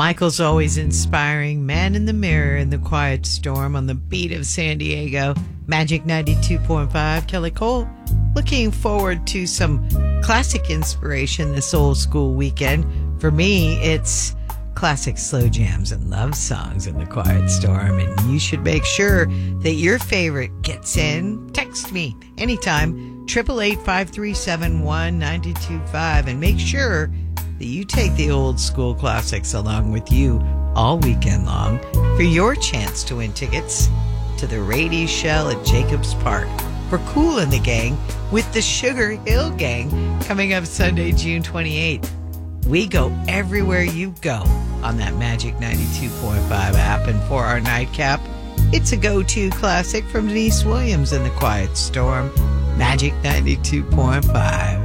Michael's always inspiring, man in the mirror in the quiet storm on the beat of San Diego. Magic 92.5, Kelly Cole. Looking forward to some classic inspiration this old school weekend. For me, it's classic slow jams and love songs in the quiet storm. And you should make sure that your favorite gets in. Text me anytime, 888-537-1925, and make sure that you take the old school classics along with you all weekend long for your chance to win tickets to the Rady Shell at Jacobs Park for Kool and the Gang with the Sugar Hill Gang coming up Sunday, June 28th. We go everywhere you go on that Magic 92.5 app. And for our nightcap, it's a go-to classic from Denise Williams in the Quiet Storm, Magic 92.5.